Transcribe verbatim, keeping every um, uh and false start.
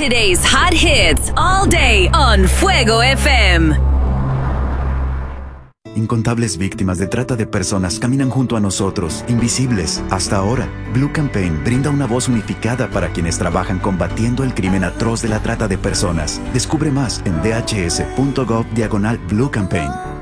Today's hot hits all day on Fuego F M. Incontables víctimas de trata de personas caminan junto a nosotros, invisibles, hasta ahora. Blue Campaign brinda una voz unificada para quienes trabajan combatiendo el crimen atroz de la trata de personas. Descubre más en dhs.gov diagonal Blue Campaign.